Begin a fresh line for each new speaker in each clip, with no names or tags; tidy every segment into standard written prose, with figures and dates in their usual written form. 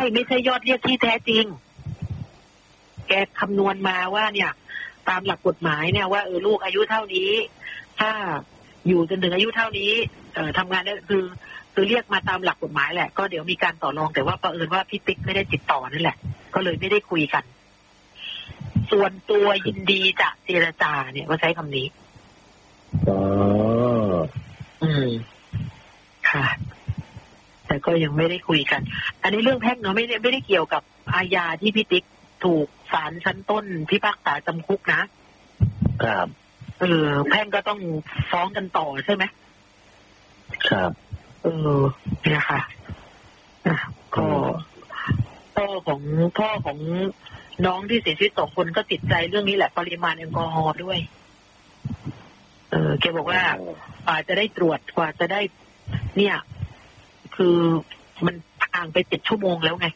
ไม่ใช่ยอดเรียกที่แท้จริงแกคำนวณมาว่าเนี่ยตามหลักกฎหมายเนี่ยว่าลูกอายุเท่านี้ถ้าอยู่จนถึงอายุเท่านี้ทำงานได้คือเรียกมาตามหลักกฎหมายแหละก็เดี๋ยวมีการต่อรองแต่ว่าเผอิญว่าพี่ติ๊กไม่ได้ติดต่อนั่นแหละก็เลยไม่ได้คุยกันส่วนตัวยินดีจะเจรจาเนี่ยว่าใช้คำนี้ค่ะแต่ก็ยังไม่ได้คุยกันอันนี้เรื่องแพ่งเนาะไม่ได้เกี่ยวกับอาญาที่พี่ติ๊กถูกศาลชั้นต้นพิพากษาจำคุกนะครับแพ่งก็ต้องฟ้องกันต่อใช่ไหม
ครับ
เนี่ยค่ะก็พ่อของน้องที่เสียชีวิต2 คนก็ติดใจเรื่องนี้แหละปริมาณแอลกอฮอล์ด้วยแกบอกว่ากว่าจะได้ตรวจกว่าจะได้เนี่ยคือมันห่างไป7 ชั่วโมงแล้วไง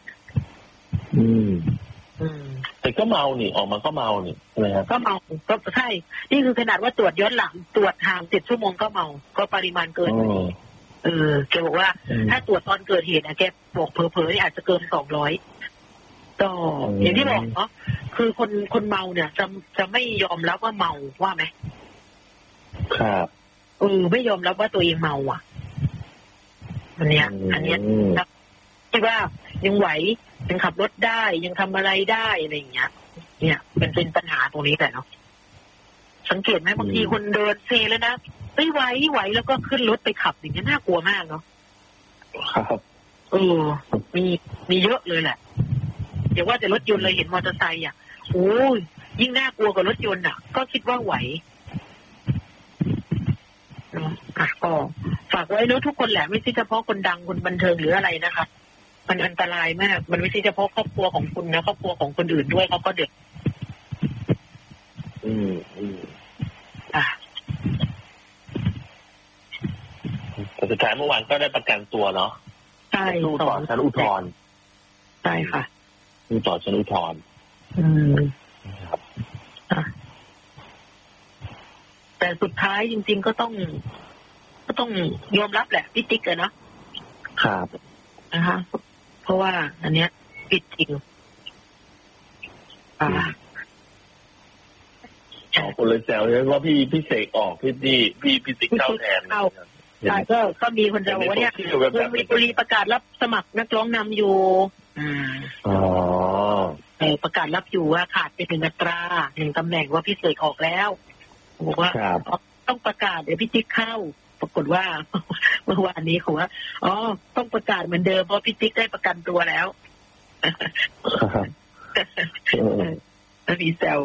แต่ก็เมานี่ออกมาก็เมานี่ใช่ไหมครับ
ก็เมาก็ใช่นี่คือขนาดว่าตรวจย้อนหลังตรวจห่าง7 ชั่วโมงก็เมาก็ปริมาณเกินแกบอกว่าถ้าตรวจตอนเกิดเหตุแกบอกเผลอๆอาจจะเกิน200ก็อย่างที่บอกเนาะคือคนเมาเนี่ยจะไม่ยอมรับว่าเมาว่าไหม
ครับ
ไม่ยอมรับว่าตัวเองเมาอันเนี้ยที่ว่ายังไหวยังขับรถได้ยังทำอะไรได้อะไรอย่างเงี้ยเนี่ยเป็นปัญหาตรงนี้แต่เนาะสังเกตไหมบางทีคนเดินเซแล้วนะไม่ไหวแล้วก็ขึ้นรถไปขับอย่างเงี้ยน่ากลัวมากเนาะ
ครับ
มีเยอะเลยแหละเดี๋ยวว่าแต่รถยนต์เลยเห็นมอเตอร์ไซค์โอ้ยยิ่งน่ากลัวกว่ารถยนต์ก็คิดว่าไหวก็ฝากไว้เนอะทุกคนแหละไม่ใช่เฉพาะคนดังคนบันเทิงหรืออะไรนะคะมันอันตรายมากมันไม่ใช่เฉพาะครอบครัวของคุณนะครอบครัวของคนอื่นด้วยเขาก็เดือด
แต่สุดท้ายเมื่อวานก็ได้ประกันตัวเนาะ
ใช่
สู้ต่อชั้นอุทธรณ์
ใช่ค่ะ
สู้ต่อชั้นอุทธรณ์ครับ
แต่สุดท้ายจริงๆก็ต้องยอมรับแหละพี่ติ๊กเนาะ
ครับ
นะคะเพราะว่าอันเนี้ยผิดจริง
คนเลยแซวเลยว่าพี่เสกออกพี่ติ๊กเข้าแทน
ใช่ก็มีคนจะบอกว่าเนี่ยคุณมีบุรีประกาศรับสมัครนักร้องนำอยู่ประกาศรับอยู่ว่าขาดไป1 อัตรา1 ตำแหน่งว่าพี่เสกออกแล้วบอกว่าต้องประกาศเดี๋ยวพี่ติ๊กเข้าปรากฏว่าเมื่อวานนี้เขาว่าต้องประกาศเหมือนเดิมเพราะพี่ติ๊กได้ประกันตัวแล้วมีแซว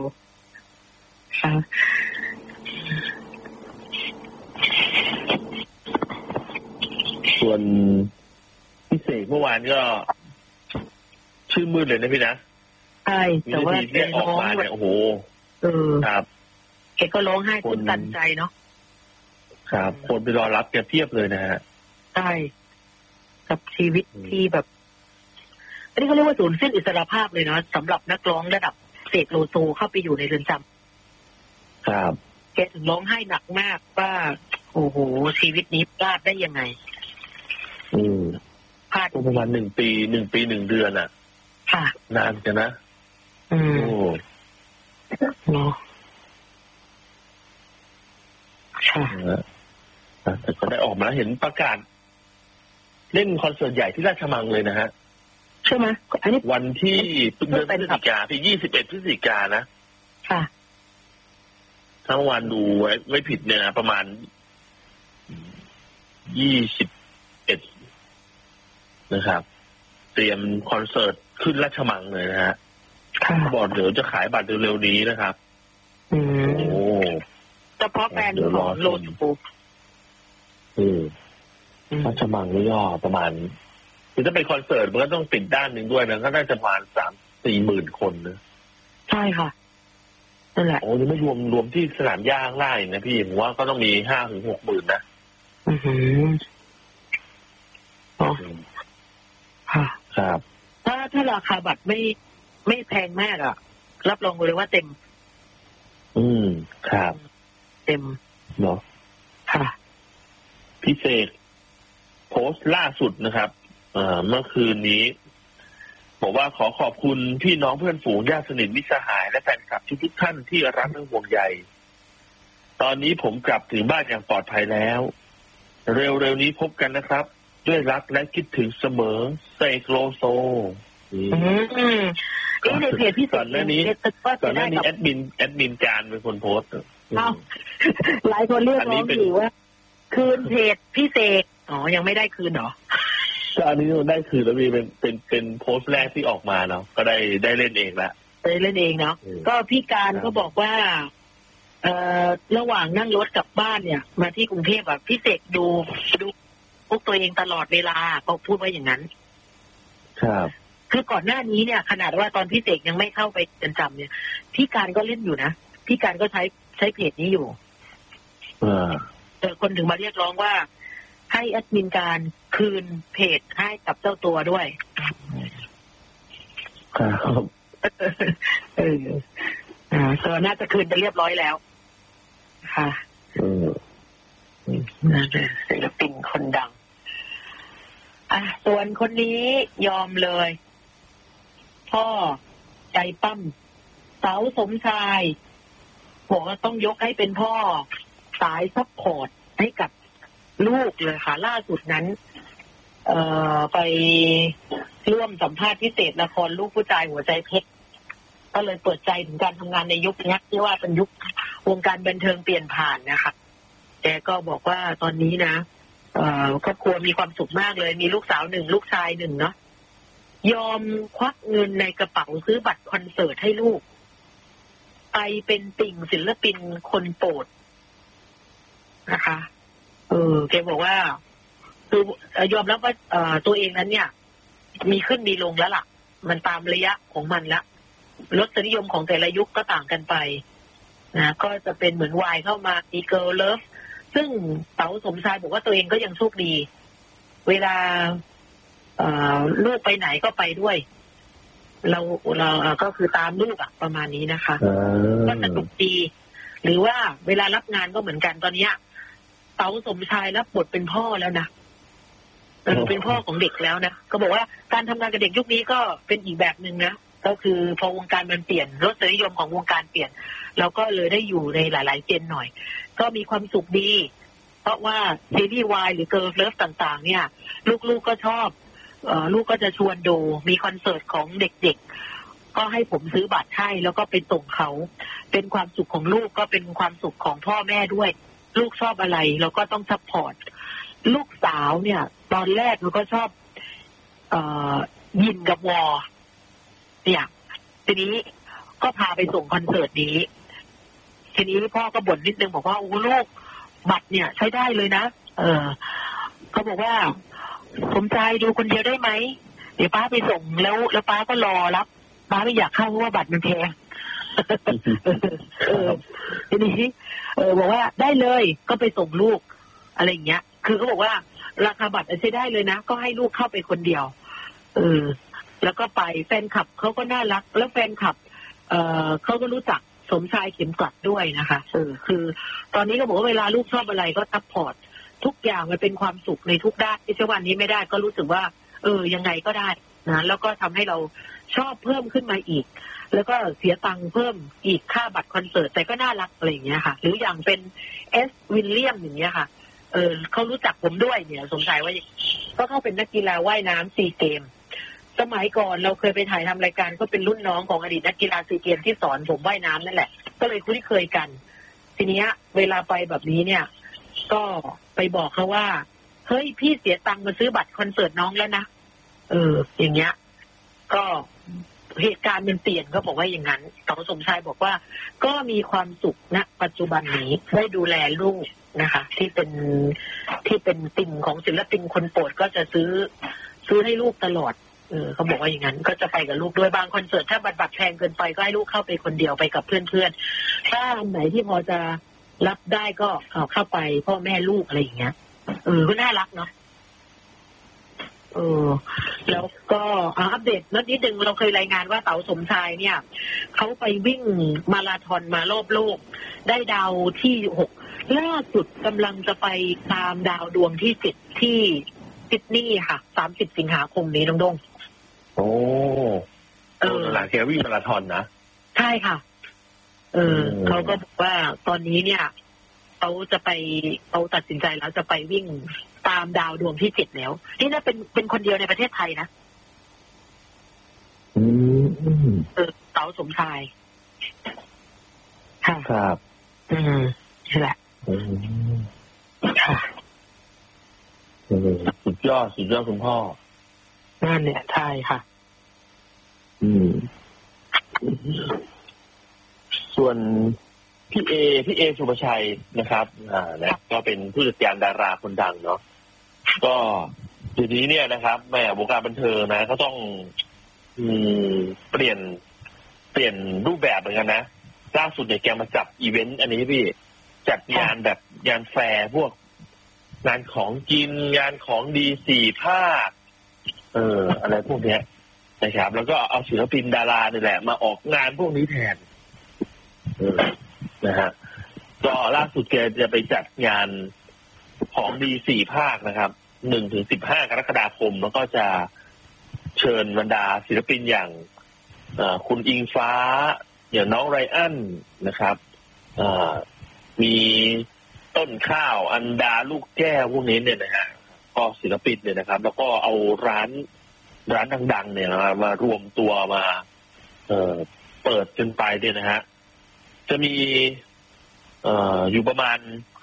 ส่วนพี่เสกเมื่อวานก็ชื่อมืดเลยนะพี่นะ
ใช่แต่ว่า
เรียกออกมาเนี่ยโอ้โหครับ
แกก็ร้องไห้ตื้นตันใจเนาะ
ครับคนไปรอรับแกเพียบเลยนะฮะ
ใช่กับชีวิตที่แบบอันนี้เขาเรียกว่าสูญสิ้นอิสรภาพเลยเนาะสำหรับนักร้องระดับเสกโลโซเข้าไปอยู่ในเรือนจ
ำครับ
แกถึงร้องไห้หนักมากว่าโอ้โหชีวิตนี้พลาดได้ยังไง
พลาดประมาณ1 ปี1 เดือน
ค่ะ
นานกันนะ
เนาะ
แต่ก็ได้ออกมาเห็นประกาศเล่นคอนเสิร์ตใหญ่ที่ราชมังเลยนะฮะ
ใช่ไหมอันนี้
วันที่เดือนพฤศจิกาที่21 พฤศจิกานะ
ค่ะ
ทั้งวันดูไว้ผิดเนี่ยนะประมาณ21นะครับเตรียมคอนเสิร์ตขึ้นราชมังเลยนะฮะบอกเดี๋ยวจะขายบัตรเร็วๆนี้นะครับโอ้
เฉพาะแฟนของโลดปุ๊บ
ราชมังนี่ย่อประมาณคือถ้าเป็นคอนเสิร์ตมันก็ต้องปิดด้านหนึ่งด้วยนะก็น่าจะประมาณ3-4 หมื่นคนนะ
ใช่ค่ะนั่นแหละ
โอ้ยังไม่รวมที่สนามหญ้าข้างล่างนะพี่ผมว่าก็ต้องมี5-6 หมื่นนะ
ค่ะ
ครับ
ถ้าราคาบัตรไม่แพงมากรับรองเลยว่าเต็ม
ครับ
เต็ม
เนาะ
ค่ะ
พิเศษโพสต์ล่าสุดนะครับเมื่อคืนนี้บอกว่าขอขอบคุณพี่น้องเพื่อนฝูงญาติสนิทมิตรสหายและแฟนคลับทุกท่านที่รักและห่วงใยตอนนี้ผมกลับถึงบ้านอย่างปลอดภัยแล้วเร็วๆนี้พบกันนะครับด้วยรักและคิดถึงเสมอเซโลโซ
ในเพจพี่ก่อน
หน้านี้แอดมินการเป็นคนโพสต์
หลายคนเรียกร้องอยู่ว่าคืนเพจพี่เสกยังไม่ได้คืนหรอ
ก็อันนี้ได้คืนแล้วมีเป็นโพสต์แรกที่ออกมาเนาะก็ได้เล่นเองละ
ได้เล่นเองเนาะก็พี่การก็บอกว่าระหว่างนั่งรถกลับบ้านเนี่ยมาที่กรุงเทพแบบพี่เสกดูพวกตัวเองตลอดเวลาเขาพูดไว้อย่างนั้น
ครับ
คือก่อนหน้านี้เนี่ยขนาดว่าตอนพี่เสกยังไม่เข้าไปเรือนจำเนี่ยพี่การก็เล่นอยู่นะพี่การก็ใช้เพจนี้อยู่คนถึงมาเรียกร้องว่าให้แอดมินการคืนเพจให้กับเจ้าตัวด้วย
ครับ
ก็น่าจะคืนจะเรียบร้อยแล้วค่ะศิลปินคนดังส่วนคนนี้ยอมเลยพ่อใจปั้มเสาสมชายบอกว่าต้องยกให้เป็นพ่อสายซัพพอร์ตให้กับลูกเลยค่ะล่าสุดนั้นไปร่วมสัมภาษณ์พิเศษละครลูกผู้ชายหัวใจเพชรก็เลยเปิดใจถึงการทำงานในยุคนี้ที่ว่าเป็นยุควงการบันเทิงเปลี่ยนผ่านนะคะแกก็บอกว่าตอนนี้นะครอบครัวมีความสุขมากเลยมีลูกสาว1ลูกชาย1เนาะยอมควักเงินในกระเป๋าซื้อบัตรคอนเสิร์ตให้ลูกไปเป็นติ่งศิลปินคนโปรดนะคะแกบอกว่าคือยอมรับว่าตัวเองนั้นเนี่ยมีขึ้นมีลงแล้วล่ะมันตามระยะของมันละรสนิยมของแต่ละยุคก็ต่างกันไปนะก็จะเป็นเหมือนวายเข้ามามีเกิร์ลเลิฟซึ่งเต๋าสมชายบอกว่าตัวเองก็ยังโชคดีเวลาลูกไปไหนก็ไปด้วยเราก็คือตามลูกประมาณนี้นะคะก็สนุกดีหรือว่าเวลารับงานก็เหมือนกันตอนนี้เต๋าสมชายรับบทเป็นพ่อแล้วนะเป็นพ่อของเด็กแล้วนะก็บอกว่าการทำงานกับเด็กยุคนี้ก็เป็นอีกแบบนึงนะก็คือพอวงการมันเปลี่ยนรสนิยมของวงการเปลี่ยนเราก็เลยได้อยู่ในหลายๆเจนหน่อยก็มีความสุขดีเพราะว่าซีรีส์วายหรือเกิร์ลเลิฟต่างๆเนี่ยลูกๆก็ชอบลูกก็จะชวนดูมีคอนเสิร์ตของเด็กๆก็ให้ผมซื้อบัตรให้แล้วก็ไปส่งเขาเป็นความสุขของลูกก็เป็นความสุขของพ่อแม่ด้วยลูกชอบอะไรเราก็ต้องซัพพอร์ตลูกสาวเนี่ยตอนแรกเราก็ชอบยินกับวอเนี่ยทีนี้ก็พาไปส่งคอนเสิร์ตนี้ทีนี้พ่อก็บ่นนิดนึงบอกว่าโอ้ลูกบัตรเนี่ยใช้ได้เลยนะเขาบอกว่าสมใจดูคนเดียวได้ไหมเดี๋ยวป้าไปส่งแล้วป้าก็รอรับป้าไม่อยากเข้าเพราะว่าบัตรมันแพงทีนี้บอกว่าได้เลยก็ไปส่งลูกอะไรอย่างเงี้ยคือเขาบอกว่าราคาบัตรใช้ได้เลยนะก็ให้ลูกเข้าไปคนเดียวแล้วก็ไปแฟนคลับเขาก็น่ารักแล้วแฟนคลับเขาก็รู้จักสมชายเข็มกลัดด้วยนะคะคือตอนนี้ก็บอกว่าเวลาลูกชอบอะไรก็ซัพพอร์ตทุกอย่างมันเป็นความสุขในทุกด้านที่วันนี้ไม่ได้ก็รู้สึกว่ายังไงก็ได้นะแล้วก็ทำให้เราชอบเพิ่มขึ้นมาอีกแล้วก็เสียตังค์เพิ่มอีกค่าบัตรคอนเสิร์ตแต่ก็น่ารักอะไรอย่างเงี้ยค่ะหรืออย่างเป็นวิลเลียมอย่างเงี้ยค่ะเขารู้จักผมด้วยเนี่ยสงสัยว่าก็เขาเป็นนักกีฬาว่ายน้ำซีเกมสมัยก่อนเราเคยไปถ่ายทำรายการก็เป็นรุ่นน้องของอดีตนักกีฬาซีเกมที่สอนผมว่ายน้ำนั่นแหละก็เลยคุ้นเคยกันทีนี้เวลาไปแบบนี้เนี่ยก็ไปบอกเขาว่าเฮ้ยพี่เสียตังค์มาซื้อบัตรคอนเสิร์ตน้องแล้วนะอย่างเงี้ยก็เหตุการณ์มันเปลี่ยนก็บอกว่าอย่างนั้นเต๋าสมชายบอกว่าก็มีความสุขณปัจจุบันนี้ได้ดูแลลูกนะคะที่เป็นติ่งของศิลปินคนโปรดก็จะซื้อให้ลูกตลอดเขาบอกว่าอย่างนั้นก็จะไปกับลูกด้วยบางคอนเสิร์ตถ้าบัตรแพงเกินไปก็ให้ลูกเข้าไปคนเดียวไปกับเพื่อนๆถ้าไหนที่พอจะรับได้ก็เข้าไปพ่อแม่ลูกอะไรอย่างเงี้ยก็น่ารักเนาะแล้วก็อัปเดตนิดนึงเราเคยรายงานว่าเต๋าสมชายเนี่ยเขาไปวิ่งมาราธอนมารอบโลกได้ดาวที่6ล่าสุดกำลังจะไปตามดาวดวงที่10ที่ซิดนีย์ค่ะ30 สิงหาคมนี้น้องดง
โอ้ลังๆแกวิ่งมาราธอนนะ
ใช่ค่ะเขาก็บอกว่าตอนนี้เนี่ยเขาตัดสินใจแล้วจะไปวิ่งตามดาวดวงที่7แล้วนี่น่าเป็นคนเดียวในประเทศไทยนะเต๋าสมชายค่ะ
ครับ
นี่แหละค่ะ
สุดยอดคุณพ่อ
นั่นเนี่ยใช่ค่ะ
ส่วนพี่เอสุภชัยนะครับนะก็เป็นผู้จัดการดาราคนดังเนาะก็ทีนี้เนี่ยนะครับแม่วงการบันเทิงนะก็ต้องเปลี่ยนรูปแบบเหมือนกันนะล่าสุดเนี่ยแกมาจับอีเวนต์อันนี้พี่จัดงานแบบงานแฟร์พวกงานของกินงานของดี4 ภาคอะไรพวกเนี้ยนะครับแล้วก็เอาศิลปินดาราเนี่ยแหละมาออกงานพวกนี้แทนนะฮะก็ล่าสุดแกจะไปจัดงานของดี4 ภาคนะครับ1-15 กรกฎาคมแล้วก็จะเชิญบรรดาศิลปินอย่างคุณอิงฟ้าอย่างน้องไรอันนะครับมีต้นข้าวอันดาลูกแก้วพวกนี้เนี่ยนะฮะก็ศิลปินเนี่ยนะครับแล้วก็เอาร้านดังๆเนี่ยมารวมตัวมาเปิดจนไปเนี่ยนะฮะจะมีอยู่ประมาณ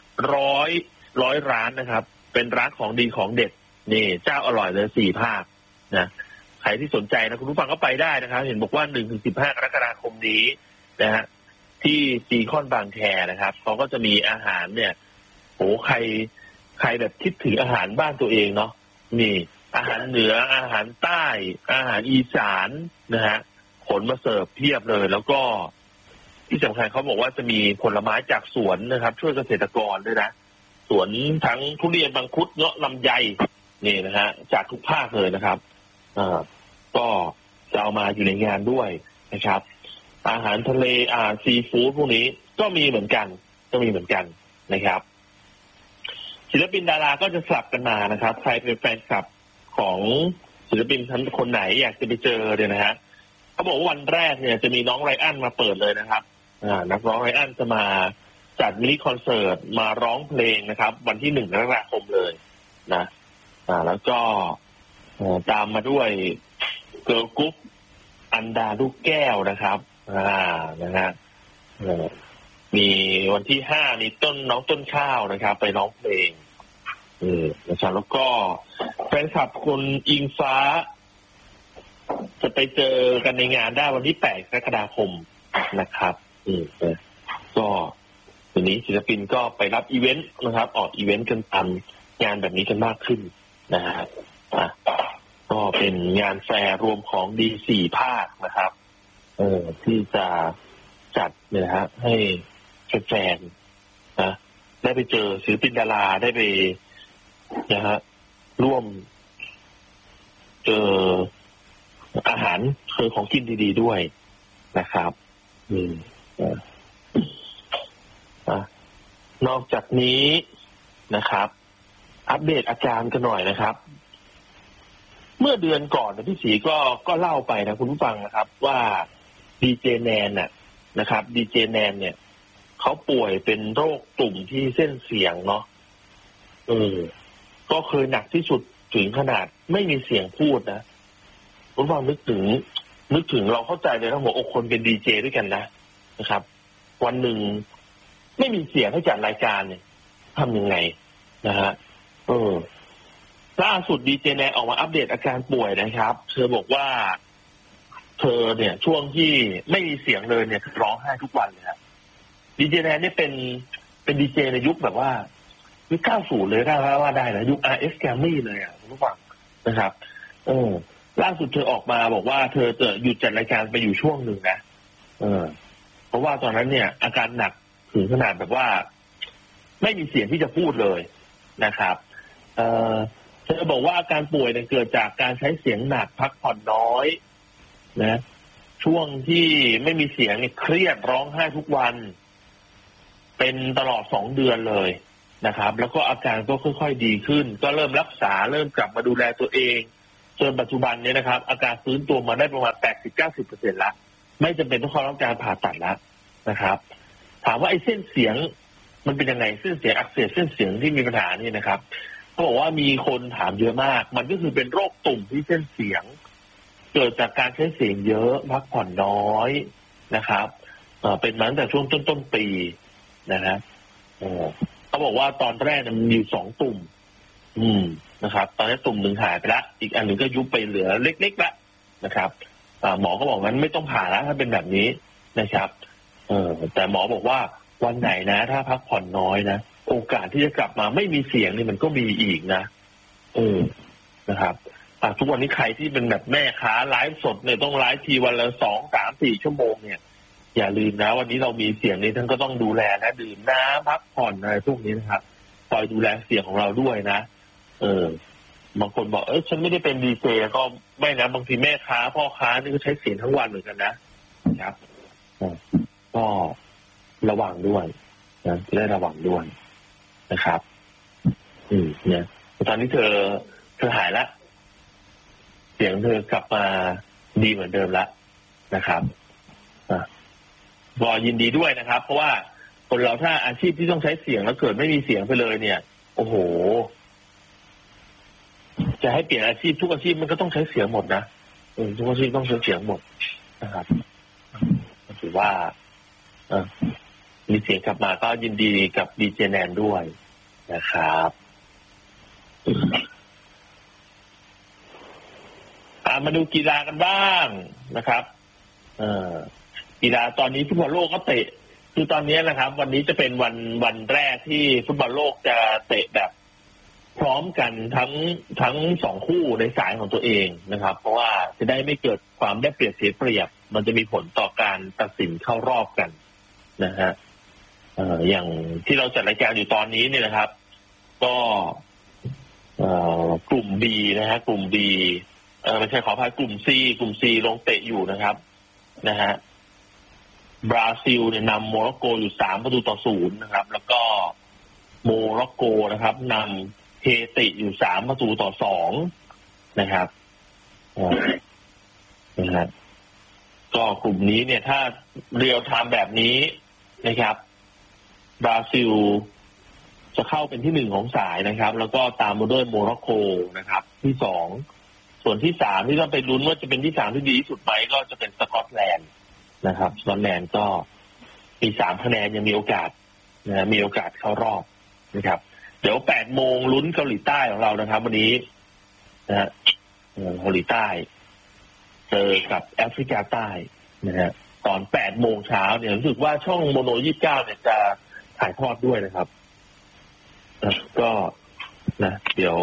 100 ร้านนะครับเป็นร้านของดีของเด็ดนี่เจ้าอร่อยเลย4 ภาคนะใครที่สนใจนะคุณผู้ฟังก็ไปได้นะครับเห็นบอกว่า 1-15 กรกฎาคมนี้นะฮะที่ซีคอนบางแคนะครับเขาก็จะมีอาหารเนี่ยโหใครแบบคิดถึงอาหารบ้านตัวเองเนาะนี่อาหารเหนืออาหารใต้อาหารอีสานนะฮะขนมาเสิร์ฟเพียบเลยแล้วก็ที่สำคัญเขาบอกว่าจะมีผลไม้จากสวนนะครับช่วยเกษตรกรด้วยนะสวนทั้งทุเรียนมังคุดเงาะลำไยนี่นะฮะจากทุกภาคเลยนะครับก็จะเอามาอยู่ในงานด้วยนะครับอาหารทะเลอาหารซีฟู้ดพวกนี้ก็มีเหมือนกันนะครับศิลปินดาราก็จะสลับกันมานะครับใครเป็นแฟนคลับของศิลปินท่านคนไหนอยากจะไปเจอเนี่ยนะฮะเขาบอกว่าวันแรกเนี่ยจะมีน้องไรอันมาเปิดเลยนะครับนักร้องไรอันจะมาจัดมินิคอนเสิร์ตมาร้องเพลงนะครับวันที่1 กรกฎาคมเลยนะแล้วก็ตามมาด้วยเกิร์ลกรุ๊ปอันดาลูกแก้วนะครับนะฮะมีวันที่5มีน้องต้นข้าวนะครับไปร้องเพลงนะครับแล้วก็แฟนคลับคุณอิงฟ้าจะไปเจอกันในงานได้วันที่8 กรกฎาคมนะครับก็ทีนี้ศิลปินก็ไปรับอีเวนต์นะครับออกอีเวนต์กันตามงานแบบนี้กันมากขึ้นนะฮะก็เป็นงานแฟร์รวมของดี4 ภาคนะครับที่จะจัดเนี่ยฮะให้แฟนๆนะได้ไปเจอศิลปินดาราได้ไปนะฮะร่วมเจออาหารคือของกินดีๆด้วยนะครับนอกจากนี้นะครับอัปเดตอาการกันหน่อยนะครับเมื่อเดือนก่อนพี่ศรีก็เล่าไปนะคุณผู้ฟังนะครับว่าดีเจแนนนะครับดีเจแนนเนี่ยเขาป่วยเป็นโรคตุ่มที่เส้นเสียงเนาะก็เคยหนักที่สุดถึงขนาดไม่มีเสียงพูดนะคุณผู้ฟังนึกถึงเราเข้าใจเลยนะหัวอกคนเป็นดีเจด้วยกันนะครับวันหนึ่งไม่มีเสียงให้จัดรายการเนี่ยทำยังไงนะฮะล่าสุดดีเจแนนออกมาอัปเดตอาการป่วยนะครับเธอบอกว่าเธอเนี่ยช่วงที่ไม่มีเสียงเลยเนี่ยร้องไห้ทุกวันเลยครับดีเจแนนเนี่ยเป็นดีเจในยุคแบบว่ายุค90เลยถ้าว่าได้นะยุค RS Grammy เลยคุณผู้ฟังนะครับล่าสุดเธอออกมาบอกว่าเธอจะหยุดจัดรายการไปอยู่ช่วงหนึ่งนะเพราะว่าตอนนั้นเนี่ยอาการหนักถึงขนาดแบบว่าไม่มีเสียงที่จะพูดเลยนะครับเธอบอกว่าอาการป่วยเนี่ยเกิดจากการใช้เสียงหนักพักผ่อนน้อยนะช่วงที่ไม่มีเสียงเนี่ยเครียดร้องไห้ทุกวันเป็นตลอด2 เดือนเลยนะครับแล้วก็อาการก็ค่อยๆดีขึ้นก็เริ่มรักษาเริ่มกลับมาดูแลตัวเองจนปัจจุบันนี้นะครับอาการฟื้นตัวมาได้ประมาณ 80-90% ละไม่จำเป็นต้องเข้ารับการผ่าตัดแล้วนะครับถามว่าไอ้เส้นเสียงมันเป็นยังไงเส้นเสียงอักเสบเส้นเสียงที่มีปัญหานี่นะครับเขาบอกว่ามีคนถามเยอะมากมันก็คือเป็นโรคตุ่มที่เส้นเสียงเกิดจากการใช้เสียงเยอะพักผ่อนน้อยนะครับเป็นมาตั้งแต่ช่วงต้นปีนะฮะเขาบอกว่าตอนแรกมันมี2 ตุ่มนะครับตอนนี้ตุ่มหนึ่งหายไปละอีกอันหนึ่งก็ยุบไปเหลือเล็กๆละนะครับหมอก็บอกงั้นไม่ต้องผ่าแล้วถ้าเป็นแบบนี้นะครับแต่หมอบอกว่าวันไหนนะถ้าพักผ่อนน้อยนะโอกาสที่จะกลับมาไม่มีเสียงนี่มันก็มีอีกนะนะครับทุกวันนี้ใครที่เป็นแบบแม่ค้าไลฟ์สดเนี่ยต้องไลฟ์ทีวันละ2-3-4 ชั่วโมงเนี่ยอย่าลืมนะวันนี้เรามีเสียงนี้ท่านก็ต้องดูแลนะดื่มน้ำพักผ่อนอะไรพวกนี้นะครับคอยดูแลเสียงของเราด้วยนะบางคนบอกฉันไม่ได้เป็นดีเจก็ไม่นะบางทีแม่ค้าพ่อค้านี่ก็ใช้เสียงทั้งวันเหมือนกันนะครับก็ระวังด้วยนะจะได้ระวังด้วยนะครับเนี่ยตอนนี้เธอหายแล้วเสียงเธอกลับมาดีเหมือนเดิมแล้วนะครับก็ยินดีด้วยนะครับเพราะว่าคนเราถ้าอาชีพที่ต้องใช้เสียงแล้วเกิดไม่มีเสียงไปเลยเนี่ยโอ้โหจะให้เปลี่ยนอาชีพทุกอาชีพมันก็ต้องใช้เสียงหมดนะทุกอาชีพต้องใช้เสียงหมดนะครับถือว่ามีเสียงกลับมาก็ยินดีกับดีเจแนนด้วยนะครับมาดูกีฬากันบ้างนะครับกีฬาตอนนี้ฟุตบอลโลกก็เตะคือตอนนี้นะครับวันนี้จะเป็นวันแรกที่ฟุตบอลโลกจะเตะแบบพร้อมกันทั้ง2 คู่ในสายของตัวเองนะครับเพราะว่าจะได้ไม่เกิดความได้เปรียบเสียเปรียบมันจะมีผลต่อการตัดสินเข้ารอบกันนะฮะอย่างที่เราจัดรายการอยู่ตอนนี้เนี่ยนะครับก็กลุ่ม B นะฮะกลุ่ม B ไม่ใช่ขออภัยกลุ่ม C ลงเตะอยู่นะครับนะฮะบราซิลเนี่ยนำโมร็อกโกอยู่3-0นะครับแล้วก็โมร็อกโกนะครับนำเฮติอยู่3-2นะครับนะฮะก็กลุ่มนี้เนี่ยถ้าเรียลไทม์แบบนี้นะครับบราซิลจะเข้าเป็นที่1ของสายนะครับแล้วก็ตามมาด้วยโมร็อกโกนะครับที่2ส่วนที่3ที่ต้องไปลุ้นว่าจะเป็นที่3ที่ดีที่สุดไหมก็จะเป็นสกอตแลนด์นะครับสกอตแลนด์ก็มี3 คะแนนยังมีโอกาสนะมีโอกาสเข้ารอบนะครับเดี๋ยว 8 โมงลุ้นเกาหลีใต้ของเรานะครับวันนี้นะฮะเกาหลีใต้เจอกับแอฟริกาใต้นะฮะตอน 8 โมงเช้าเนี่ยรู้สึกว่าช่องโมโน 29เนี่ยจะถ่ายทอดด้วยนะครับก็นะเดี๋ยว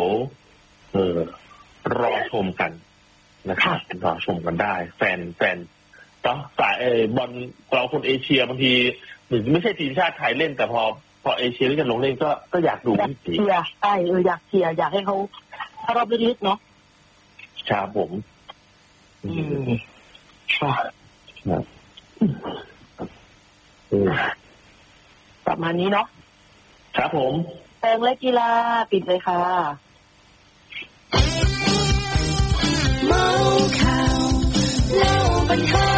รอชมกันนะครับรอชมกันได้แฟนต่อสายบอลเราคนเอเชียบางทีหรือไม่ใช่ทีมชาติไทยเล่นแต่พอเอเชียเล่นกันลงเล่นก็อยากดู
อยากเชียร์ใช่อยากเชียร์อยากให้เขารอบลึกๆเนาะ
ครับผม
ประมาณนี้เนาะ
ครับผม
เพลงและกีฬาปิดเลยค่ะเมาข่าวเล่าปัญหา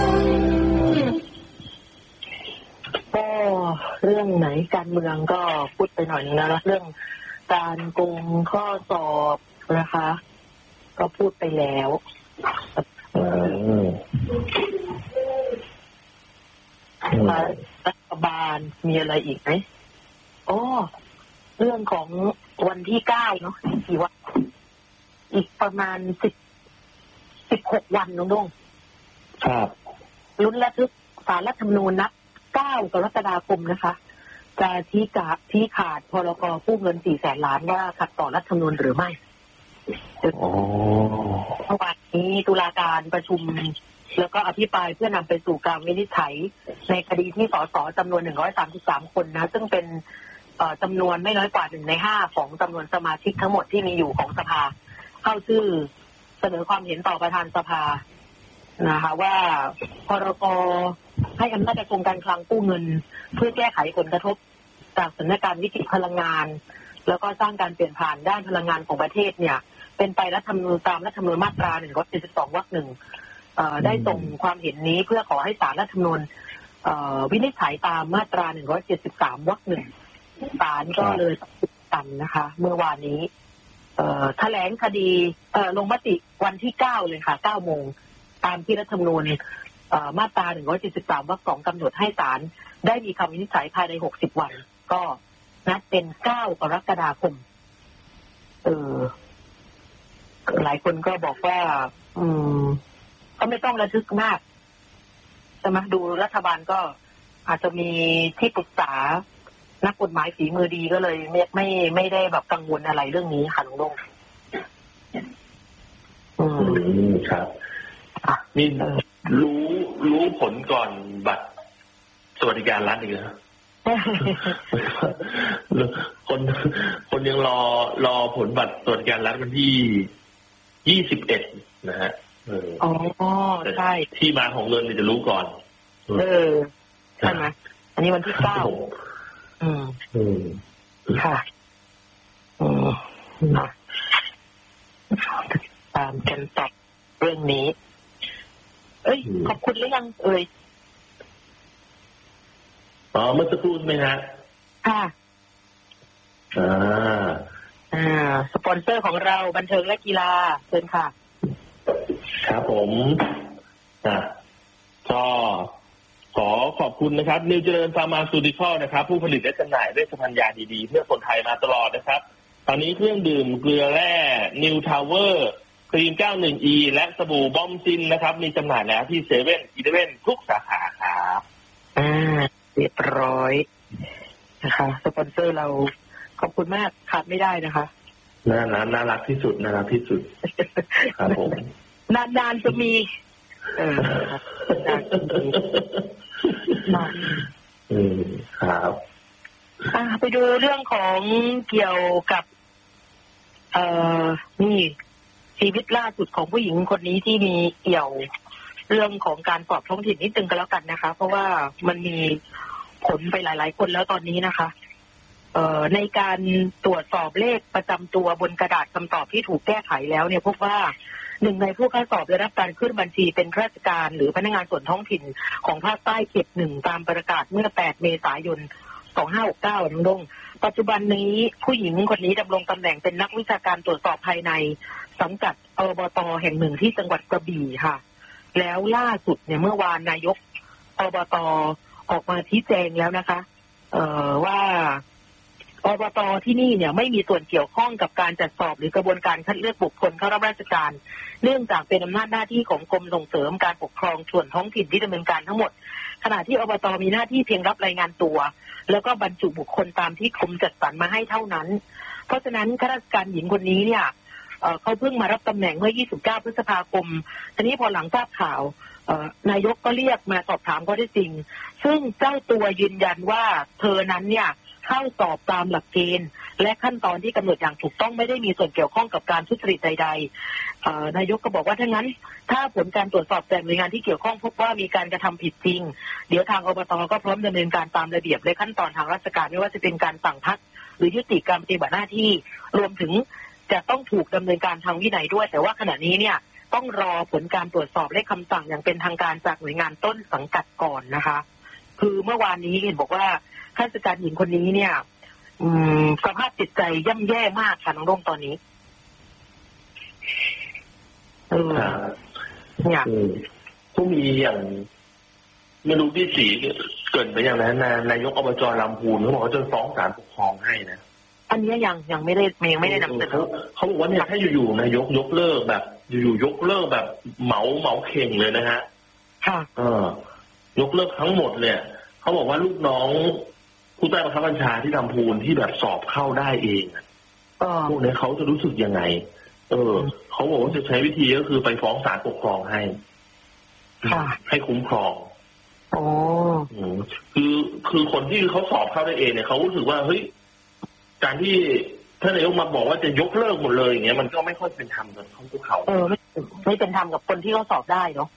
ก็เรื่องไหนการเมืองก็พูดไปหน่อยนึงนะเรื่องการโกงข้อสอบนะคะก็พูดไปแล้วรัฐบาลมีอะไรอีกไหมเรื่องของวันที่9เนาะกี่วันอีกประมาณ16 วันน้องๆ
ครับ
ลุ้นระทึกศาลรัฐธรรมนูญนัด9 กรกฎาคมนะคะจะที่ขาดพรก.กู้เงิน400,000 ล้านว่าขัดต่อรัฐธรรมนูญหรือไม่เมื่อวานนี้ตุลาการประชุมแล้วก็อภิปรายเพื่อนำไปสู่การวินิจฉัยในคดีที่สสจำนวน133 คนนะซึ่งเป็นจำนวนไม่น้อยกว่า1 ใน 5ของจำนวนสมาชิกทั้งหมดที่มีอยู่ของสภาเข้าชื่อเสนอความเห็นต่อประธานสภานะคะว่าพรก.ให้อำนาจกระทรวงการคลังกู้เงินเพื่อแก้ไขผลกระทบจากสถานการณ์วิกฤตพลังงานแล้วก็สร้างการเปลี่ยนผ่านด้านพลังงานของประเทศเนี่ยไปเป็นไปรัฐธรรมนูญตามรัฐธรรมนูญมาตรา172 วรรค 1ได้ส่งความเห็นนี้เพื่อขอให้ศาลรัฐธรรมนูญวินิจฉัยตามมาตรา173 วรรค 1ศาลก็เลยตัดนะคะเมื่อวานนี้แถลงคดีลงมติวันที่9เลยค่ะ9 โมงตามที่รัฐธรรมนูญมาตรา173 วรรค 2กำหนดให้ศาลได้มีคำวินิจฉัยภายใน60 วันก็นัดเป็น9 กรกฎาคมหลายคนก็บอกว่าก็ไม่ต้องระทึกมากใช่ไหมดูรัฐบาลก็อาจจะมีที่ปรึกษานักกฎหมายฝีมือดีก็เลยไม่ได้แบบกังวลอะไรเรื่องนี้ค่ะลุงลง
ครับนี่รู้ผลก่อนบัตรสวัสดิการรัฐอีกนะคนยังรอผลบัตรสวัสดิการรัฐวันที่21นะฮะ
อ๋อใช่
ที่มาของเงินจะรู้ก่อน
ใช่ไหมอันนี้วันที่9ค่ะตามกันต่อเรื่องนี้ขอบคุณหรือยัง
เมื่อสักครู่ไหมฮะ
ค่ะสปอนเซอร์ของเราบันเทิงและกีฬาเชิญค่ะ
ครับผมก็ขอขอบคุณนะครับนิวเจริญฟาร์มาซูติคอลนะครับผู้ผลิตและจำหน่ายเวชภัณฑ์ยาดีๆเพื่อคนไทยมาตลอดนะครับตอนนี้เครื่องดื่มเกลือแร่นิวทาวเวอร์ครีม 91E และสบู่บอมซินนะครับมีจำหน่ายแล้วที่เซเว่นอีเลฟเว่นทุกสาขาครับ
เรียบร้อยนะคะสปอนเซอร์เราขอบคุณมากขาดไม่ได้นะคะ
น่ารักที่สุดครับผม
นานๆจะมี
ครับ
ไปดูเรื่องของเกี่ยวกับนี่ชีวิตล่าสุดของผู้หญิงคนนี้ที่มีเกี่ยวเรื่องของการสอบท้องถิ่นนิดนึงก็แล้วกันนะคะเพราะว่ามันมีผลไปหลายๆคนแล้วตอนนี้นะคะในการตรวจสอบเลขประจำตัวบนกระดาษคำตอบที่ถูกแก้ไขแล้วเนี่ยพบว่าหนึ่งในผู้เข้าสอบได้รับการขึ้นบัญชีเป็นข้าราชการหรือพนักงานส่วนท้องถิ่นของภาคใต้เขต 1ตามประกาศเมื่อ8 เมษายน 2569น้องดงปัจจุบันนี้ผู้หญิงคนนี้ดำรงตำแหน่งเป็นนักวิชาการตรวจสอบภายในสังกัดอบต.แห่งหนึ่งที่จังหวัดกระบี่ค่ะแล้วล่าสุดเนี่ยเมื่อวานนายกอบต.ออกมาชี้แจงแล้วนะคะว่าอบต.ที่นี่เนี่ยไม่มีส่วนเกี่ยวข้องกับการจัดสอบหรือกระบวนการคัดเลือกบุคคลเข้ารับราชการเนื่องจากเป็นอำนาจหน้าที่ของกรมส่งเสริมการปกครองส่วนท้องถิ่นที่ดำเนินการทั้งหมดขณะที่อบต.มีหน้าที่เพียงรับรายงานตัวแล้วก็บรรจุบุคคลตามที่กรมจัดสรรมาให้เท่านั้นเพราะฉะนั้นข้าราชการหญิงคนนี้เนี่ยเขาเพิ่งมารับตำแหน่งเมื่อ29 พฤษภาคมทีนี้พอหลังทราบข่าวนายกก็เรียกมาสอบถามข้อเท็จจริงซึ่งเจ้าตัวยืนยันว่าเธอนั้นเนี่ยเข้าสอบตามหลักเกณฑ์และขั้นตอนที่กำหนดอย่างถูกต้องไม่ได้มีส่วนเกี่ยวข้องกับการทุจริตใดๆนายกก็บอกว่าถ้าผลการตรวจสอบแต่หน่วยงานที่เกี่ยวข้องพบว่ามีการกระทำผิดจริงเดี๋ยวทางอบต.ก็พร้อมดำเนินการตามระเบียบและขั้นตอนทางราชการไม่ว่าจะเป็นการสั่งพักหรือยุติการปฏิบัติหน้าที่รวมถึงจะต้องถูกดำเนินการทางวินัยด้วยแต่ว่าขณะนี้เนี่ยต้องรอผลการตรวจสอบและคำสั่งอย่างเป็นทางการจากหน่วยงานต้นสังกัดก่อนนะคะคือเมื่อวานนี้เห็นบอกว่าข้าราชการหญิงคนนี้เนี่ยสภาพจิตใจย่ำแย่มากค่ะน้องร่มตอนนี้
เนี่ยผู้มีอย่างไม่รู้ที่สีเกิดไปอย่างนั้นนายกอบจ.ลำพูนเขาบอกว่าจะฟ้องศาลปกครองให้นะ
อันนี้ยังไม่ได้นำเสนอ
เขาบอกว่าเนี่ยถ้าอยู่ๆนายกยกเลิกแบบอยู่ๆยกเลิกแบบเหมาเข่งเลยนะฮะ
ค่ะ
ยกเลิกทั้งหมดเนี่ยเขาบอกว่าลูกน้องผู้ใต้บังคับบัญชาที่ลำพูนที่แบบสอบเข้าได้เองพวกนี้เขาจะรู้สึกยังไงเขาบอกว่าจะใช้วิธีก็คือไปฟ้องศาลปกครองให้คุ้มครองคือคนที่เขาสอบเข้าได้เองเนี่ยเขารู้สึกว่าเฮ้ยการที่ท่านนายกมาบอกว่าจะยกเลิกหมดเลยอย่างเงี้ยมันก็ไม่ค่อยเป็นธรรมกับพวกเขา
ไม่เป็นธรรมกับคนที่เขาสอบได้เนาะ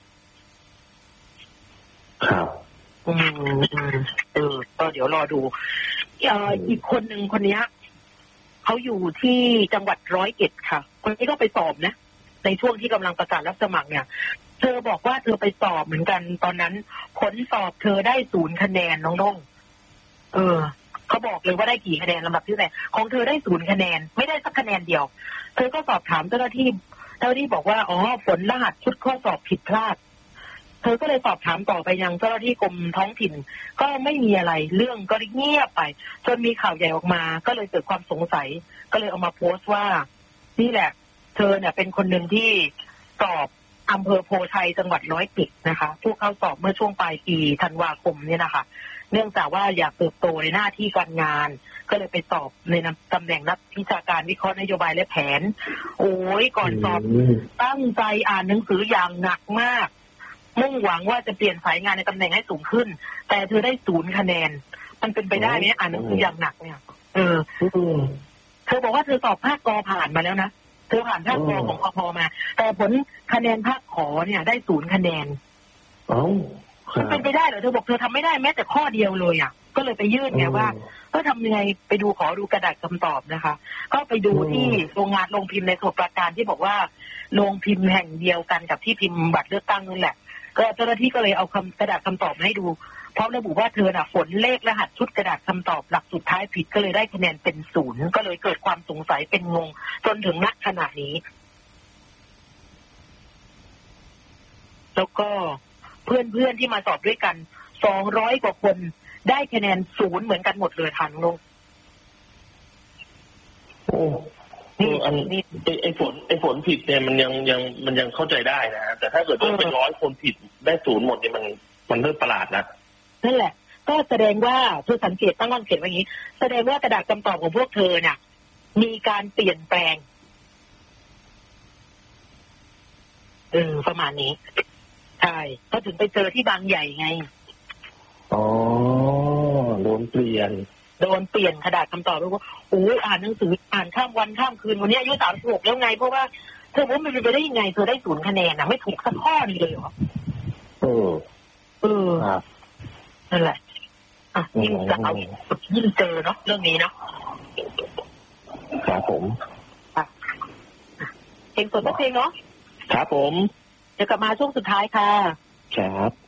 ครับ
ก็เดี๋ยวรอดูอีกคนหนึ่งคนนี้เขาอยู่ที่จังหวัด101ค่ะคนนี้ก็ไปสอบนะในช่วงที่กำลังประกาศรับสมัครเนี่ยเธอบอกว่าเธอไปสอบเหมือนกันตอนนั้นผลสอบเธอได้0 คะแนนน้องน้องเขาบอกเลยว่าได้กี่คะแนนลำดับที่ไหนของเธอได้0 คะแนนไม่ได้สักคะแนนเดียวเธอก็สอบถามเจ้าหน้าที่บอกว่าอ๋อผลรหัสชุดข้อสอบผิดพลาดเธอก็เลยสอบถามต่อไปยังเจ้าหน้าที่กรมท้องถิ่นก็ไม่มีอะไรเรื่องก็เงียบไปจนมีข่าวใหญ่ออกมาก็เลยเกิดความสงสัยก็เลยเอามาโพสต์ว่านี่แหละเธอเนี่ยเป็นคนหนึ่งที่สอบอำเภอโพชัยจังหวัด101นะคะผู้เข้าสอบเมื่อช่วงปลายปีธันวาคมเนี่ยนะคะเนื่องจากว่าอยากเติบโตในหน้าที่การงานก็เลยไปสอบในตำแหน่งนักวิชาการวิเคราะห์นโยบายและแผนโอ้ยก่อนสอบตั้งใจอ่านหนังสืออย่างหนักมากมุ่งหวังว่าจะเปลี่ยนสายงานในตำแหน่งให้สูงขึ้นแต่เธอได้0 คะแนนมันเป็นไปได้ไหมอ่านหนังสืออย่างหนักเนี่ยเธอบอกว่าเธอสอบภาคกอผ่านมาแล้วนะเธอผ่านภาคกอของกพมาแต่ผลคะแนนภาคขอเนี่ยได้0 คะแนนมันเป็นไปได้เหรอเธอบอกเธอทำไม่ได้แม้แต่ข้อเดียวเลยอ่ะก็เลยไปยื่นไงว่าก็ทำยังไงไปดูขอดูกระดาษคำตอบนะคะก็ไปดูที่โรงงานโรงพิมพ์ในสมุทรปราการที่บอกว่าโรงพิมพ์แห่งเดียวกันกับที่พิมพ์บัตรเลือกตั้งนั่นแหละก็เจ้าหน้าที่ก็เลยเอากระดาษคำตอบมาให้ดูพร้อมระบุว่าเธอฝนเลขรหัสชุดกระดาษคำตอบหลักสุดท้ายผิดก็เลยได้คะแนนเป็น0ก็เลยเกิดความสงสัยเป็นงงจนถึงณขณะนี้แล้วก็เพื่อนๆที่มาสอบด้วยกัน200 กว่าคนได้คะแนน0เหมือนกันหมดเลยทันลง
โอ้อันนี้ไอ้ฝนผิดเนี่ยมันยังเข้าใจได้นะแต่ถ้าเกิดว่าเป็น100 คนผิดได้0หมดเนี่ยมันเริ่มประหลาดนะ
นั่นแหละก็แสดงว่าเธอสังเกตตั้งข้อสังเกตว่าอย่างนี้แสดงว่ากระดาษคำตอบของพวกเธอเนี่ยมีการเปลี่ยนแปลงประมาณนี้ใช่ก็ถึงไปเจอที่บางใหญ่ไง
อ๋อโดนเปลี่ยน
กระดาษคำตอบแล้วว่าโอ้อ่านหนังสืออ่านข้ามวันข้ามคืนวันนี้อายุ36แล้วไงเพราะว่าเธอว่ามันเป็นไปได้ยังไงเธอได้0 คะแนนนะไม่ถูกสักข้อเลยเหรอครับนั่นแหละยิ่งจะเอายิ่งเจอเนาะเรื่องนี้เนาะ
ครับผม
เพลงสดก็เพลงเนาะ
ครับผม
เดี๋ยวกลับมาช่วงสุดท้ายค่ะ
ครับ